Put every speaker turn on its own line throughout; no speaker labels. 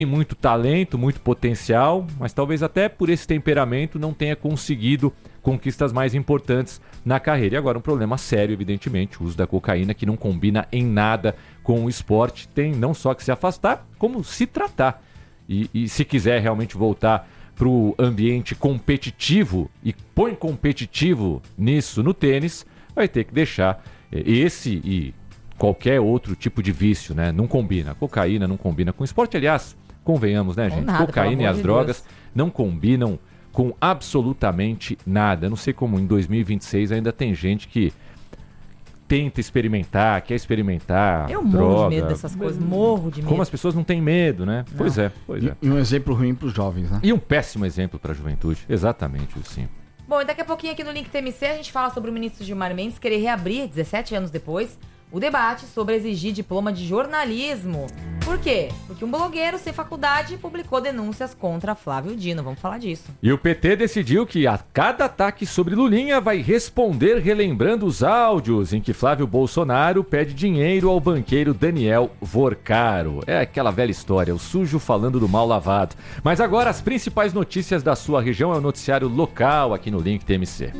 muito talento, muito potencial, mas talvez até por esse temperamento não tenha conseguido conquistas mais importantes na carreira. E agora um problema sério, evidentemente, o uso da cocaína, que não combina em nada com o esporte. Tem não só que se afastar, como se tratar. E se quiser realmente voltar para o ambiente competitivo, e põe competitivo nisso no tênis, vai ter que deixar esse e qualquer outro tipo de vício, né? Não combina. A cocaína não combina com o esporte. Aliás, convenhamos, né, gente?
Nada,
cocaína e as drogas não combinam com absolutamente nada. Eu não sei como em 2026 ainda tem gente que tenta experimentar, quer experimentar
Eu
droga.
morro de medo dessas coisas, morro de medo.
Como as pessoas não têm medo, né?
Não.
Pois é.
E um exemplo ruim para os jovens, né?
E um péssimo exemplo para a juventude. Exatamente, sim.
Bom, e daqui a pouquinho aqui no Link TMC a gente fala sobre o ministro Gilmar Mendes querer reabrir, 17 anos depois, o debate sobre exigir diploma de jornalismo. Por quê? Porque um blogueiro sem faculdade publicou denúncias contra Flávio Dino. Vamos falar disso.
E o PT decidiu que a cada ataque sobre Lulinha vai responder relembrando os áudios em que Flávio Bolsonaro pede dinheiro ao banqueiro Daniel Vorcaro. É aquela velha história, o sujo falando do mal lavado. Mas agora as principais notícias da sua região é o noticiário local aqui no Link TMC.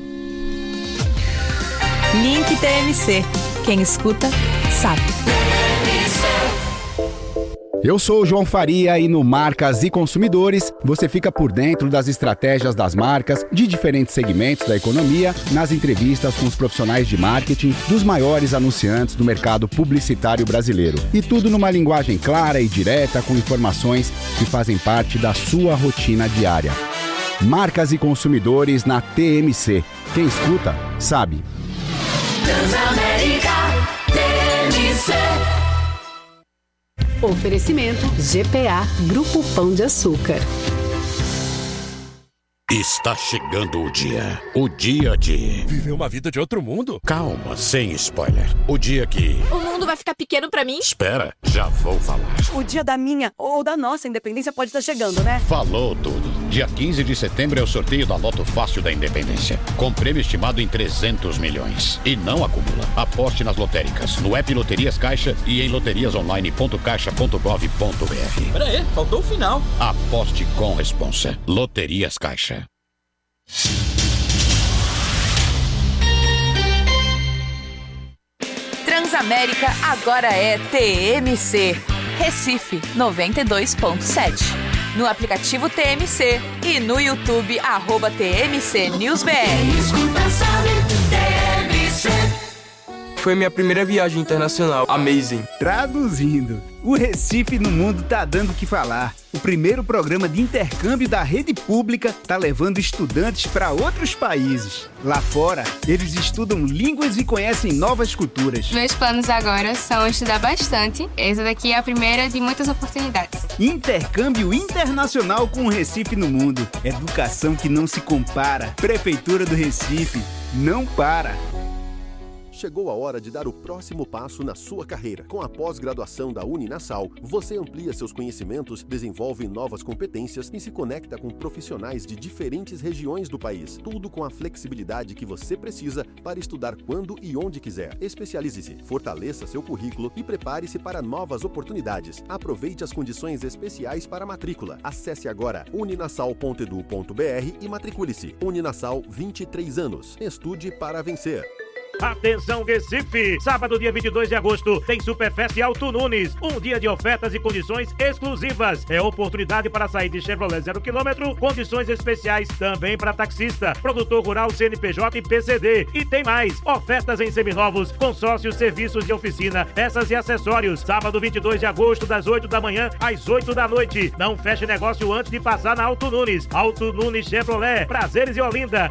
Link TMC. Quem escuta, sabe.
Eu sou o João Faria e no Marcas e Consumidores você fica por dentro das estratégias das marcas de diferentes segmentos da economia, nas entrevistas com os profissionais de marketing dos maiores anunciantes do mercado publicitário brasileiro. E tudo numa linguagem clara e direta com informações que fazem parte da sua rotina diária. Marcas e Consumidores na TMC. Quem escuta, sabe.
Transamérica TMC.
Oferecimento GPA Grupo Pão de Açúcar.
Está chegando o dia de...
Viver uma vida de outro mundo?
Calma, sem spoiler. O dia que...
O mundo vai ficar pequeno pra mim?
Espera, já vou falar.
O dia da minha ou da nossa independência pode estar chegando, né?
Falou tudo. Dia 15 de setembro é o sorteio da Loto Fácil da Independência, com prêmio estimado em 300 milhões. E não acumula. Aposte nas lotéricas, no app Loterias Caixa e em loteriasonline.caixa.gov.br.
Pera aí, faltou o final.
Aposte com responsa. Loterias Caixa.
Transamérica agora é TMC. Recife 92.7. No aplicativo TMC e no YouTube @TMC NewsBR.
Foi minha primeira viagem internacional. Amazing.
Traduzindo, o Recife no Mundo tá dando o que falar. O primeiro programa de intercâmbio da rede pública tá levando estudantes para outros países. Lá fora, eles estudam línguas e conhecem novas culturas.
Meus planos agora são estudar bastante. Essa daqui é a primeira de muitas oportunidades.
Intercâmbio internacional com o Recife no Mundo. Educação que não se compara. Prefeitura do Recife, não para.
Chegou a hora de dar o próximo passo na sua carreira. Com a pós-graduação da Uninasal, você amplia seus conhecimentos, desenvolve novas competências e se conecta com profissionais de diferentes regiões do país. Tudo com a flexibilidade que você precisa para estudar quando e onde quiser. Especialize-se, fortaleça seu currículo e prepare-se para novas oportunidades. Aproveite as condições especiais para a matrícula. Acesse agora uninasal.edu.br e matricule-se. Uninasal, 23 anos. Estude para vencer.
Atenção Recife! Sábado, dia 22 de agosto, tem Superfest Alto Nunes. Um dia de ofertas e condições exclusivas. É oportunidade para sair de Chevrolet 0 km, condições especiais também para taxista, produtor rural, CNPJ e PCD. E tem mais, ofertas em seminovos, consórcios, serviços de oficina, peças e acessórios. Sábado, 22 de agosto, das 8 da manhã às 8 da noite. Não feche negócio antes de passar na Alto Nunes. Alto Nunes Chevrolet, Prazeres e Olinda,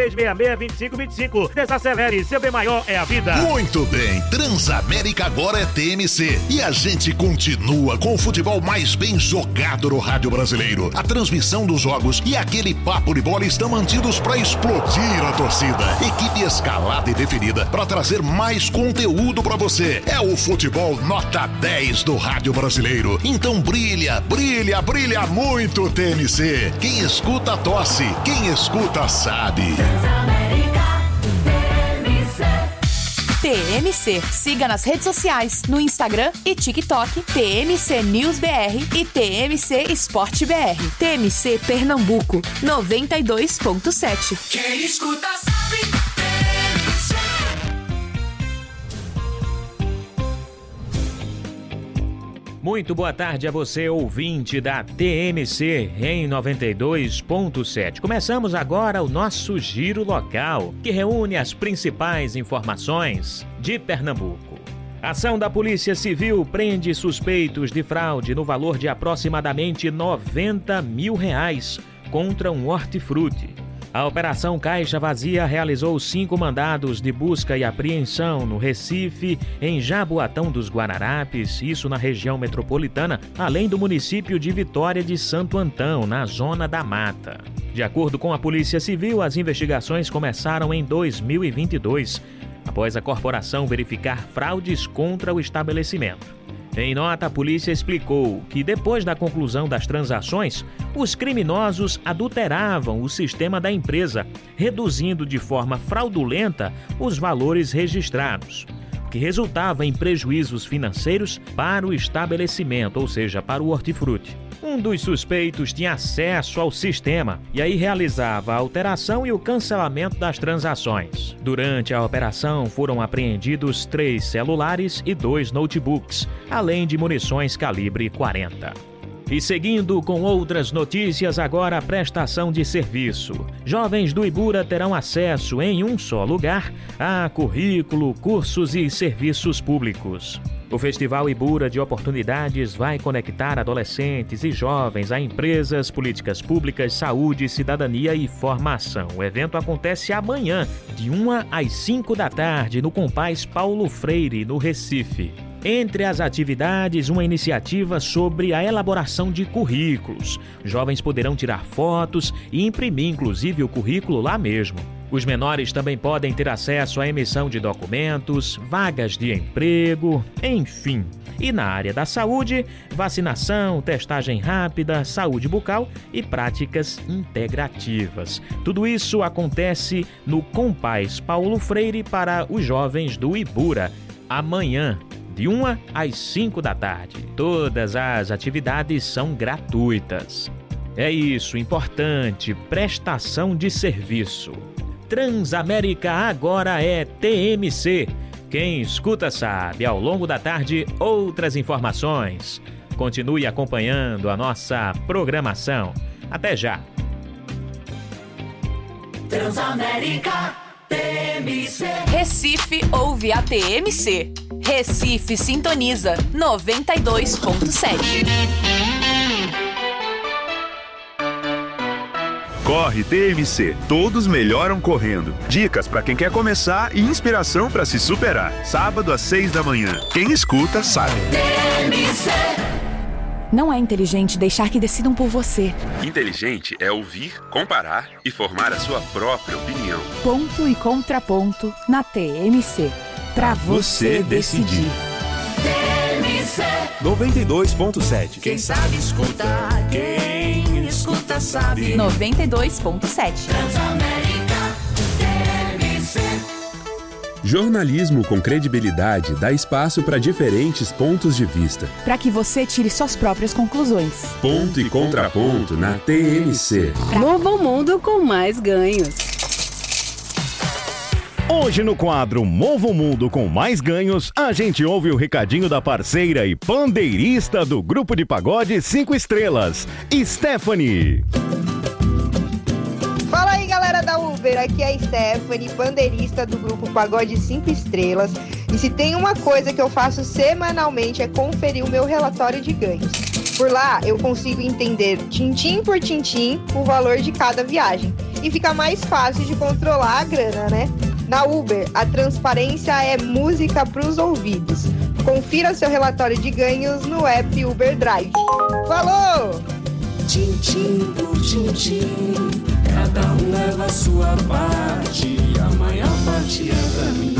3366-2525. Desacelere, seu bem maior é a vida.
Muito bem, Transamérica agora é TMC e a gente continua com o futebol mais bem jogado no rádio brasileiro. A transmissão dos jogos e aquele papo de bola estão mantidos para explodir a torcida. Equipe escalada e definida para trazer mais conteúdo para você. É o futebol nota 10 do rádio brasileiro. Então brilha, brilha, brilha muito TMC. Quem escuta tosse, quem escuta sabe.
TMC. Siga nas redes sociais, no Instagram e TikTok, TMC News BR e TMC Esporte BR. TMC Pernambuco, 92.7.
Quem escuta sabe.
Muito boa tarde a você, ouvinte da TMC em 92.7. Começamos agora o nosso giro local, que reúne as principais informações de Pernambuco. Ação da Polícia Civil prende suspeitos de fraude no valor de aproximadamente R$90 mil contra um hortifruti. A Operação Caixa Vazia realizou 5 mandados de busca e apreensão no Recife, em Jaboatão dos Guararapes, isso na região metropolitana, além do município de Vitória de Santo Antão, na Zona da Mata. De acordo com a Polícia Civil, as investigações começaram em 2022, após a corporação verificar fraudes contra o estabelecimento. Em nota, a polícia explicou que depois da conclusão das transações, os criminosos adulteravam o sistema da empresa, reduzindo de forma fraudulenta os valores registrados, o que resultava em prejuízos financeiros para o estabelecimento, ou seja, para o hortifruti. Um dos suspeitos tinha acesso ao sistema e aí realizava a alteração e o cancelamento das transações. Durante a operação foram apreendidos 3 celulares e 2 notebooks, além de munições calibre 40. E seguindo com outras notícias, agora a prestação de serviço. Jovens do Ibura terão acesso em um só lugar a currículo, cursos e serviços públicos. O Festival Ibura de Oportunidades vai conectar adolescentes e jovens a empresas, políticas públicas, saúde, cidadania e formação. O evento acontece amanhã, de 1 às 5 da tarde, no Compaz Paulo Freire, no Recife. Entre as atividades, uma iniciativa sobre a elaboração de currículos. Jovens poderão tirar fotos e imprimir, inclusive, o currículo lá mesmo. Os menores também podem ter acesso à emissão de documentos, vagas de emprego, enfim. E na área da saúde, vacinação, testagem rápida, saúde bucal e práticas integrativas. Tudo isso acontece no Compaz Paulo Freire para os jovens do Ibura, amanhã, de 1 às 5 da tarde. Todas as atividades são gratuitas. É isso, importante, prestação de serviço. Transamérica agora é TMC. Quem escuta sabe. Ao longo da tarde, outras informações. Continue acompanhando a nossa programação. Até já.
Transamérica TMC.
Recife ouve a TMC. Recife sintoniza 92.7.
Corre TMC, todos melhoram correndo. Dicas para quem quer começar e inspiração para se superar. Sábado às 6 da manhã. Quem escuta sabe.
TMC.
Não é inteligente deixar que decidam por você.
Inteligente é ouvir, comparar e formar a sua própria opinião.
Ponto e contraponto na TMC. Pra você decidir.
TMC
92.7.
Quem sabe escuta, quem escuta sabe.
92.7.
Transamérica TMC.
Jornalismo com credibilidade dá espaço para diferentes pontos de vista.
Para que você tire suas próprias conclusões.
Ponto e contraponto na TMC.
Mova o mundo com mais ganhos.
Hoje no quadro Mova o Mundo com Mais Ganhos, a gente ouve o recadinho da parceira e pandeirista do grupo de pagode 5 estrelas, Stephanie.
Fala aí, galera da Uber, aqui é a Stephanie, pandeirista do grupo Pagode 5 Estrelas. E se tem uma coisa que eu faço semanalmente é conferir o meu relatório de ganhos. Por lá, eu consigo entender tintim por tintim o valor de cada viagem. E fica mais fácil de controlar a grana, né? Na Uber, a transparência é música para os ouvidos. Confira seu relatório de ganhos no app Uber Drive. Falou!
Tintim por tintim, cada um leva a sua parte, a maior parte é pra mim.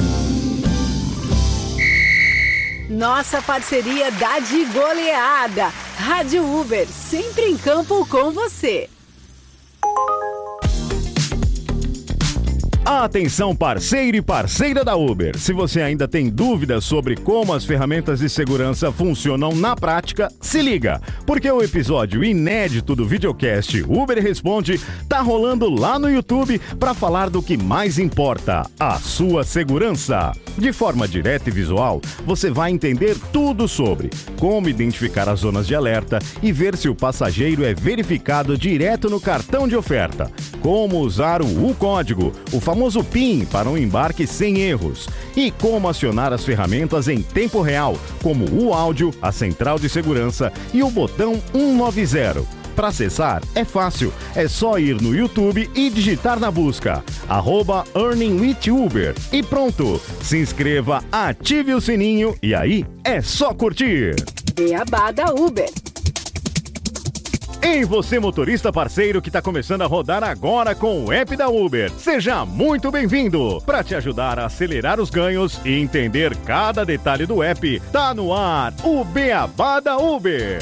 Nossa parceria dá de goleada. Rádio Uber, sempre em campo com você.
Atenção, parceiro e parceira da Uber. Se você ainda tem dúvidas sobre como as ferramentas de segurança funcionam na prática, se liga, porque o episódio inédito do videocast Uber Responde tá rolando lá no YouTube para falar do que mais importa, a sua segurança. De forma direta e visual, você vai entender tudo sobre como identificar as zonas de alerta e ver se o passageiro é verificado direto no cartão de oferta, como usar o U-código, o famoso PIN para um embarque sem erros, e como acionar as ferramentas em tempo real, como o áudio, a central de segurança e o botão 190. Para acessar, é fácil. É só ir no YouTube e digitar na busca @EarningWithUber e pronto. Se inscreva, ative o sininho e aí é só curtir.
Beabá da Uber.
Ei, você motorista parceiro que está começando a rodar agora com o app da Uber. Seja muito bem-vindo! Para te ajudar a acelerar os ganhos e entender cada detalhe do app, tá no ar o Beabá da Uber.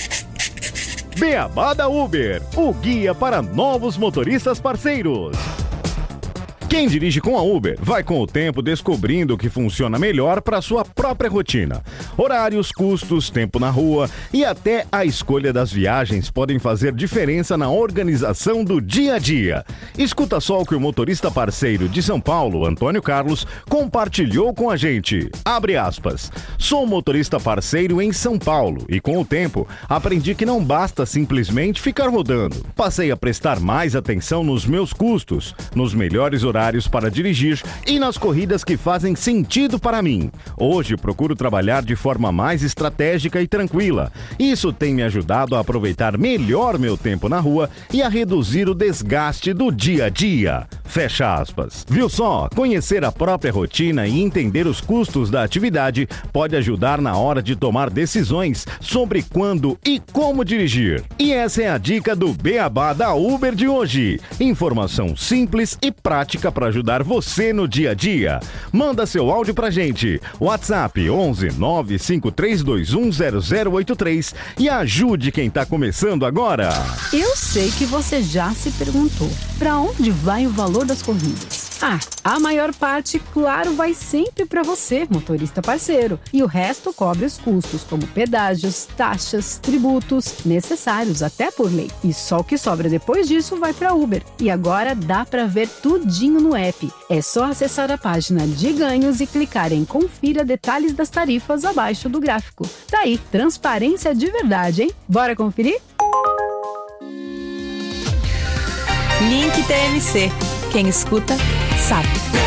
Beabá da Uber, o guia para novos motoristas parceiros. Quem dirige com a Uber vai com o tempo descobrindo o que funciona melhor para sua própria rotina. Horários, custos, tempo na rua e até a escolha das viagens podem fazer diferença na organização do dia a dia. Escuta só o que o motorista parceiro de São Paulo, Antônio Carlos, compartilhou com a gente. Abre aspas. Sou motorista parceiro em São Paulo e com o tempo aprendi que não basta simplesmente ficar rodando. Passei a prestar mais atenção nos meus custos, nos melhores horários para dirigir e nas corridas que fazem sentido para mim. Hoje procuro trabalhar de forma mais estratégica e tranquila. Isso tem me ajudado a aproveitar melhor meu tempo na rua e a reduzir o desgaste do dia a dia. Fecha aspas. Viu só? Conhecer a própria rotina e entender os custos da atividade pode ajudar na hora de tomar decisões sobre quando e como dirigir. E essa é a dica do Beabá da Uber de hoje. Informação simples e prática para ajudar você no dia a dia. Manda seu áudio pra gente. WhatsApp 11 95321 0083 e ajude quem tá começando agora.
Eu sei que você já se perguntou, para onde vai o valor das corridas? A maior parte, claro, vai sempre para você, motorista parceiro. E o resto cobre os custos, como pedágios, taxas, tributos, necessários até por lei. E só o que sobra depois disso vai para Uber. E agora dá para ver tudinho no app. É só acessar a página de ganhos e clicar em Confira detalhes das tarifas abaixo do gráfico. Tá aí, transparência de verdade, hein? Bora conferir?
Link TMC. Quem escuta, sabe.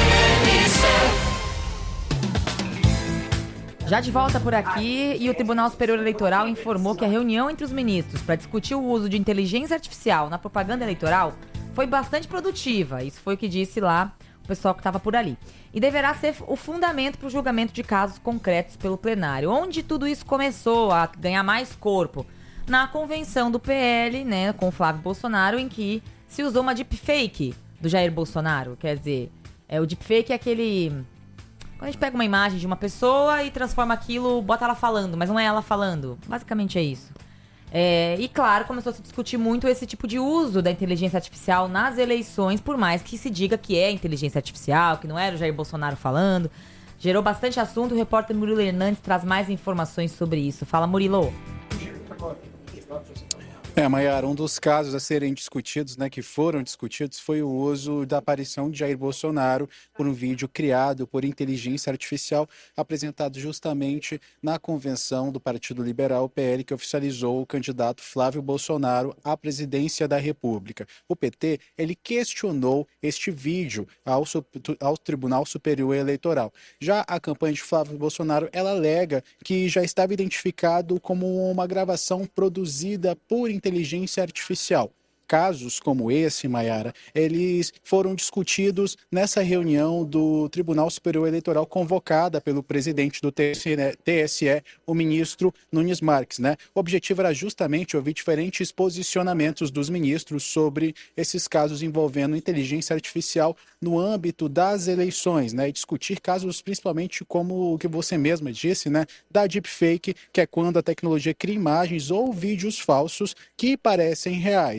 Já de volta por aqui, e o Tribunal Superior Eleitoral informou que a reunião entre os ministros para discutir o uso de inteligência artificial na propaganda eleitoral foi bastante produtiva. Isso foi o que disse lá o pessoal que estava por ali. E deverá ser o fundamento para o julgamento de casos concretos pelo plenário. Onde tudo isso começou a ganhar mais corpo? Na convenção do PL, né, com o Flávio Bolsonaro, em que se usou uma deepfake do Jair Bolsonaro. Quer dizer, o deepfake é aquele... Quando a gente pega uma imagem de uma pessoa e transforma aquilo, bota ela falando, mas não é ela falando. Basicamente é isso. E claro, começou a se discutir muito esse tipo de uso da inteligência artificial nas eleições, por mais que se diga que é inteligência artificial, que não era o Jair Bolsonaro falando. Gerou bastante assunto. O repórter Murilo Hernandes traz mais informações sobre isso. Fala, Murilo.
Maiara, um dos casos a serem discutidos, que foram discutidos, foi o uso da aparição de Jair Bolsonaro por um vídeo criado por inteligência artificial, apresentado justamente na convenção do Partido Liberal, PL, que oficializou o candidato Flávio Bolsonaro à presidência da República. O PT, ele questionou este vídeo ao Tribunal Superior Eleitoral. Já a campanha de Flávio Bolsonaro, ela alega que já estava identificado como uma gravação produzida por inteligência artificial. Casos como esse, Maiara, eles foram discutidos nessa reunião do Tribunal Superior Eleitoral convocada pelo presidente do TSE, o ministro Nunes Marques, O objetivo era justamente ouvir diferentes posicionamentos dos ministros sobre esses casos envolvendo inteligência artificial no âmbito das eleições, E discutir casos principalmente como o que você mesma disse, Da deepfake, que é quando a tecnologia cria imagens ou vídeos falsos que parecem reais, E muitas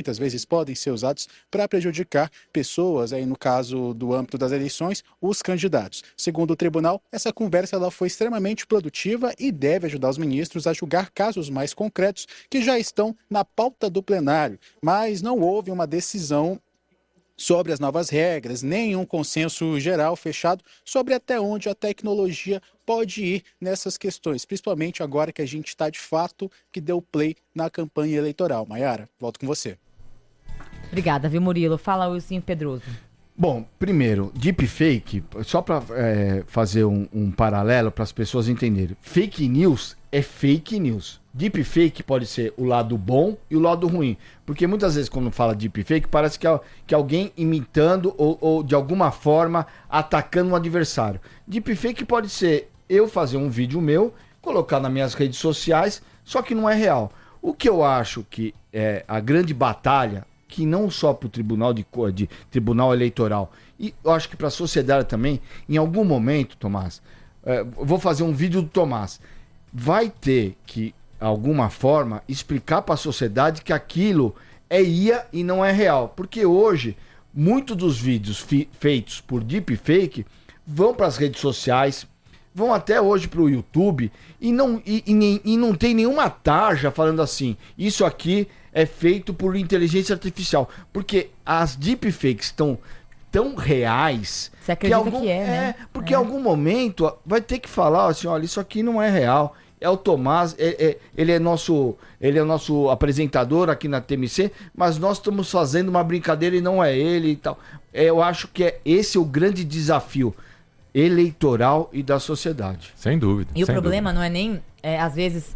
muitas vezes podem ser usados para prejudicar pessoas, aí no caso do âmbito das eleições, os candidatos. Segundo o tribunal, essa conversa ela foi extremamente produtiva e deve ajudar os ministros a julgar casos mais concretos que já estão na pauta do plenário, mas não houve uma decisão sobre as novas regras, nenhum consenso geral fechado sobre até onde a tecnologia pode ir nessas questões, principalmente agora que a gente está de fato que deu play na campanha eleitoral. Maiara, volto com você.
Obrigada, viu, Murilo? Fala, Wilson Pedroso.
Bom, primeiro, deepfake, só para fazer um paralelo para as pessoas entenderem. Fake news é fake news. Deepfake pode ser o lado bom e o lado ruim. Porque muitas vezes quando fala deepfake parece que alguém imitando ou de alguma forma atacando um adversário. Deepfake pode ser eu fazer um vídeo meu, colocar nas minhas redes sociais, só que não é real. O que eu acho que é a grande batalha, que não só para o tribunal tribunal eleitoral, e eu acho que para a sociedade também, em algum momento, Tomás, vou fazer um vídeo do Tomás, vai ter que, alguma forma, explicar para a sociedade que aquilo é IA e não é real. Porque hoje, muitos dos vídeos feitos por deepfake vão para as redes sociais, vão até hoje para o YouTube e não tem nenhuma tarja falando assim, isso aqui é feito por inteligência artificial. Porque as deepfakes estão tão reais...
Você acredita que é, né?
Porque em algum momento vai ter que falar assim, olha, isso aqui não é real. É o Tomás, ele é nosso apresentador aqui na TMC, mas nós estamos fazendo uma brincadeira e não é ele e tal. Eu acho que esse é o grande desafio eleitoral e da sociedade.
Sem dúvida.
E o problema não é nem, às vezes,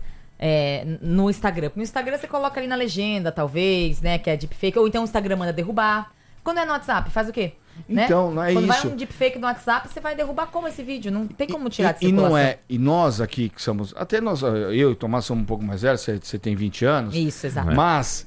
no Instagram. No Instagram você coloca ali na legenda, talvez, né, que é deepfake, ou então o Instagram manda derrubar. Quando é no WhatsApp, faz o quê?
Então,
né?
não é
Quando
isso.
Vai um deepfake no WhatsApp, você vai derrubar como esse vídeo? Não tem como tirar de
circulação.
Não
é. E nós aqui, que somos... Até nós, eu e o Tomás somos um pouco mais velhos, você tem 20 anos.
Isso, exato.
Mas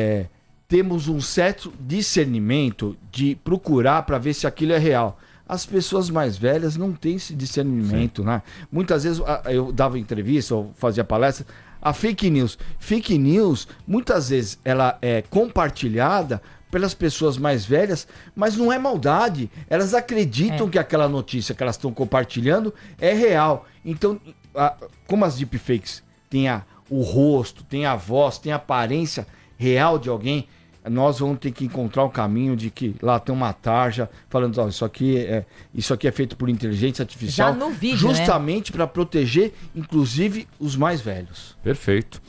temos um certo discernimento de procurar para ver se aquilo é real. As pessoas mais velhas não têm esse discernimento, né? Muitas vezes eu dava entrevista, ou fazia palestra, a fake news, muitas vezes ela é compartilhada pelas pessoas mais velhas, mas não é maldade. Elas acreditam que aquela notícia que elas estão compartilhando é real. Então, como as deepfakes têm o rosto, têm a voz, têm a aparência real de alguém, nós vamos ter que encontrar um caminho de que lá tem uma tarja falando, isso aqui é feito por inteligência artificial,
já no vídeo,
justamente para proteger, inclusive, os mais velhos.
Perfeito.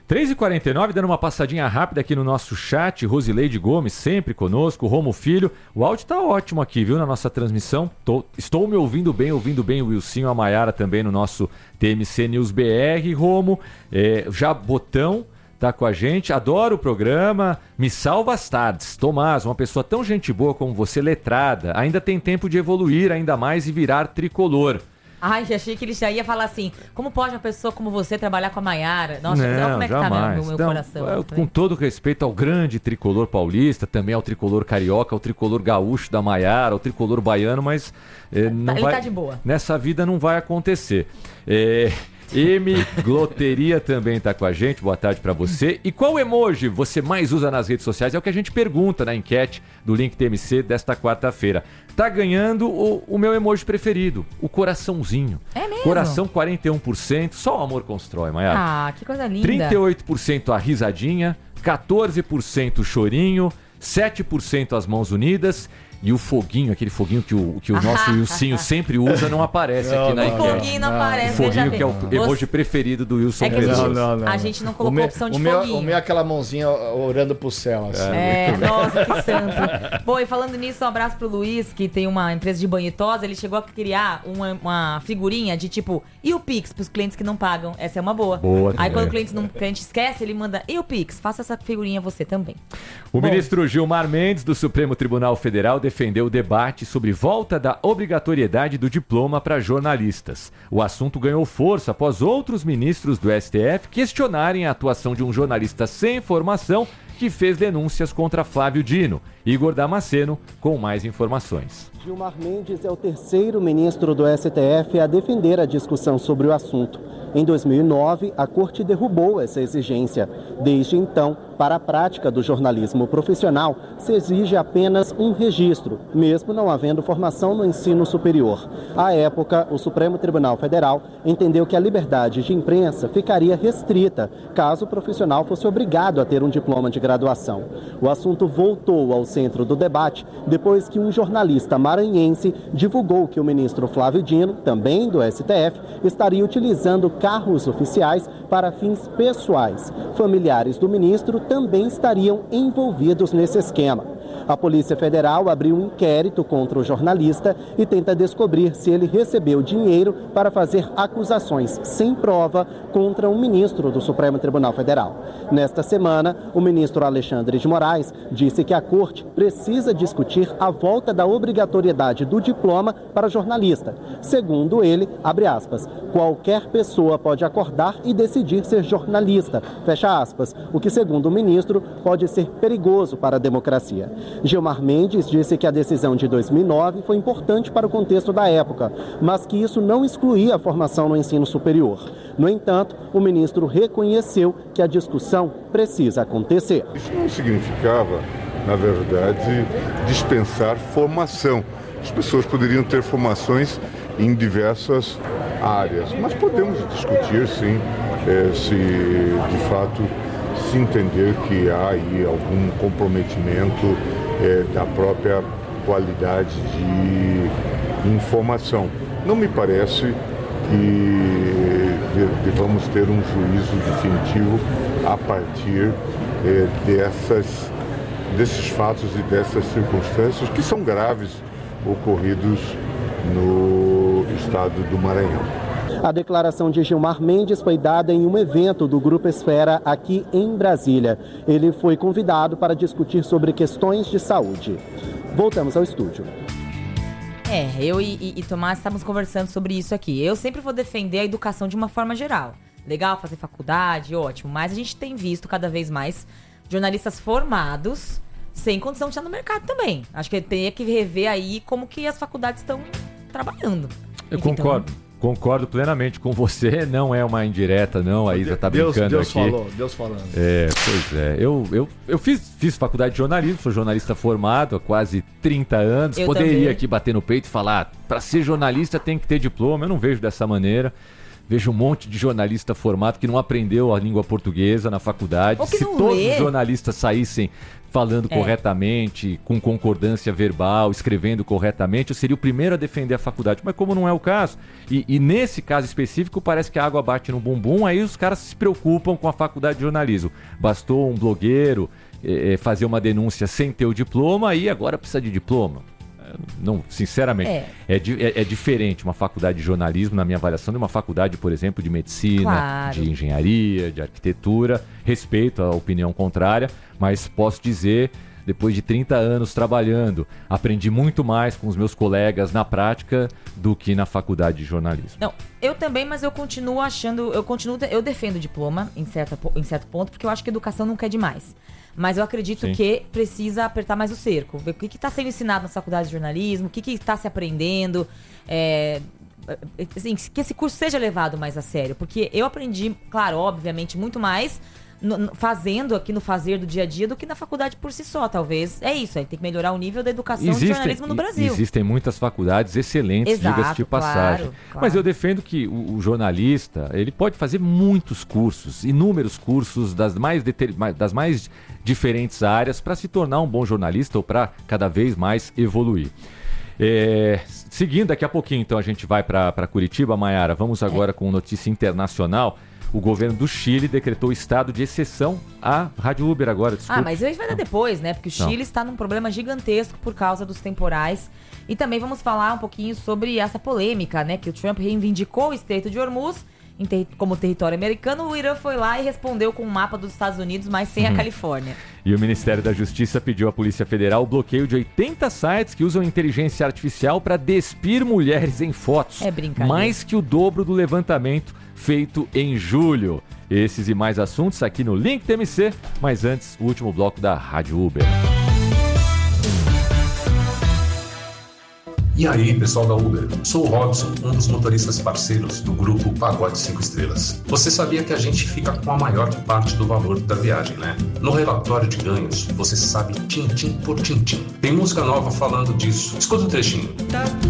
3h49, dando uma passadinha rápida aqui no nosso chat. Rosileide Gomes, sempre conosco. Romo Filho. O áudio tá ótimo aqui, viu, na nossa transmissão. Estou me ouvindo bem o Wilsinho, a Maiara também no nosso TMC News BR. Romo, já Botão tá com a gente. Adoro o programa. Me salva as tardes. Tomás, uma pessoa tão gente boa como você, letrada, ainda tem tempo de evoluir ainda mais e virar tricolor.
Ai, achei que ele já ia falar assim, como pode uma pessoa como você trabalhar com a Maiara? Nossa, olha como é que
jamais.
Tá meu coração.
Com todo respeito ao grande tricolor paulista, também ao tricolor carioca, ao tricolor gaúcho da Maiara, ao tricolor baiano, mas não
ele
vai,
tá de boa.
Nessa vida não vai acontecer. M Gloteria também tá com a gente, boa tarde pra você. E qual emoji você mais usa nas redes sociais? É o que a gente pergunta na enquete do Link TMC desta quarta-feira. Tá ganhando o meu emoji preferido, o coraçãozinho.
É mesmo?
Coração 41%, só o amor constrói, Maiara.
Ah, que coisa linda.
38% a risadinha, 14% o chorinho, 7% as mãos unidas. E o foguinho, aquele foguinho que o nosso Wilsinho sempre usa, não aparece aqui na enquete.
O foguinho não aparece.
O foguinho que é o emoji preferido do Wilson Pedroso.
A gente não colocou a opção de foguinho.
O meu é aquela mãozinha orando pro céu. Assim.
Nossa, que santo. Bom, e falando nisso, um abraço pro Luiz, que tem uma empresa de banho e tosa. Ele chegou a criar uma figurinha de tipo, e o Pix pros clientes que não pagam? Essa é uma boa. Aí quando o cliente esquece, ele manda, e o Pix? Faça essa figurinha você também.
O ministro Gilmar Mendes, do Supremo Tribunal Federal, defendeu o debate sobre volta da obrigatoriedade do diploma para jornalistas. O assunto ganhou força após outros ministros do STF questionarem a atuação de um jornalista sem formação que fez denúncias contra Flávio Dino. Igor Damasceno com mais informações.
Gilmar Mendes é o terceiro ministro do STF a defender a discussão sobre o assunto. Em 2009, a Corte derrubou essa exigência. Desde então, para a prática do jornalismo profissional, se exige apenas um registro, mesmo não havendo formação no ensino superior. À época, o Supremo Tribunal Federal entendeu que a liberdade de imprensa ficaria restrita, caso o profissional fosse obrigado a ter um diploma de graduação. O assunto voltou ao centro do debate depois que um jornalista maranhense divulgou que o ministro Flávio Dino, também do STF, estaria utilizando carros oficiais para fins pessoais. Familiares do ministro também estariam envolvidos nesse esquema. A Polícia Federal abriu um inquérito contra o jornalista e tenta descobrir se ele recebeu dinheiro para fazer acusações sem prova contra um ministro do Supremo Tribunal Federal. Nesta semana, o ministro Alexandre de Moraes disse que a Corte precisa discutir a volta da obrigatoriedade do diploma para jornalista. Segundo ele, abre aspas, qualquer pessoa pode acordar e decidir ser jornalista, fecha aspas, o que, segundo o ministro, pode ser perigoso para a democracia. Gilmar Mendes disse que a decisão de 2009 foi importante para o contexto da época, mas que isso não excluía a formação no ensino superior. No entanto, o ministro reconheceu que a discussão precisa acontecer.
Isso não significava, na verdade, dispensar formação. As pessoas poderiam ter formações em diversas áreas, mas podemos discutir, sim, se de fato se entender que há aí algum comprometimento da própria qualidade de informação. Não me parece que devamos ter um juízo definitivo a partir desses fatos e dessas circunstâncias que são graves ocorridos no estado do Maranhão.
A declaração de Gilmar Mendes foi dada em um evento do Grupo Esfera aqui em Brasília. Ele foi convidado para discutir sobre questões de saúde. Voltamos ao estúdio.
Eu e Tomás estávamos conversando sobre isso aqui. Eu sempre vou defender a educação de uma forma geral. Legal fazer faculdade, ótimo. Mas a gente tem visto cada vez mais jornalistas formados sem condição de estar no mercado também. Acho que teria que rever aí como que as faculdades estão trabalhando.
Eu concordo plenamente com você, não é uma indireta, não, a Isa tá brincando
Deus
aqui.
Deus falando.
Pois é, eu fiz faculdade de jornalismo, sou jornalista formado há quase 30 anos, poderia também aqui bater no peito e falar, para ser jornalista tem que ter diploma, eu não vejo dessa maneira. Vejo um monte de jornalista formado que não aprendeu a língua portuguesa na faculdade. Se todos os jornalistas saíssem falando corretamente, com concordância verbal, escrevendo corretamente, eu seria o primeiro a defender a faculdade. Mas como não é o caso, e nesse caso específico parece que a água bate no bumbum, aí os caras se preocupam com a faculdade de jornalismo. Bastou um blogueiro fazer uma denúncia sem ter o diploma, aí agora precisa de diploma. Não, sinceramente, é diferente uma faculdade de jornalismo, na minha avaliação, de uma faculdade, por exemplo, de medicina, de engenharia, de arquitetura. Respeito a opinião contrária, mas posso dizer, depois de 30 anos trabalhando, aprendi muito mais com os meus colegas na prática do que na faculdade de jornalismo.
Não, eu também, mas eu continuo achando, eu defendo o diploma em certo ponto, porque eu acho que a educação nunca é demais. Mas eu acredito que precisa apertar mais o cerco. Ver o que está sendo ensinado na faculdade de jornalismo, o que está se aprendendo. Assim, que esse curso seja levado mais a sério. Porque eu aprendi, claro, obviamente, muito mais fazendo aqui no fazer do dia a dia do que na faculdade por si só, talvez. É isso, aí tem que melhorar o nível da educação de jornalismo no Brasil.
Existem muitas faculdades excelentes, diga-se de passagem. Claro. Mas eu defendo que o jornalista, ele pode fazer muitos cursos, inúmeros cursos das mais diferentes áreas para se tornar um bom jornalista ou para cada vez mais evoluir. Seguindo, daqui a pouquinho, então, a gente vai para Curitiba, Maiara. Vamos agora com notícia internacional. O governo do Chile decretou estado de exceção à Rádio Uber agora, desculpa.
Mas isso vai dar depois, né? Porque o Chile está num problema gigantesco por causa dos temporais. E também vamos falar um pouquinho sobre essa polêmica, né? Que o Trump reivindicou o Estreito de Hormuz como território americano. O Irã foi lá e respondeu com um mapa dos Estados Unidos, mas sem a Califórnia.
E o Ministério da Justiça pediu à Polícia Federal o bloqueio de 80 sites que usam inteligência artificial para despir mulheres em fotos.
É brincadeira.
Mais que o dobro do levantamento feito em julho. Esses e mais assuntos aqui no Link TMC, mas antes, o último bloco da Rádio Uber.
E aí, pessoal da Uber? Sou o Robson, um dos motoristas parceiros do grupo Pagode 5 Estrelas. Você sabia que a gente fica com a maior parte do valor da viagem, né? No relatório de ganhos, você sabe tintim por tintim. Tem música nova falando disso. Escuta o trechinho.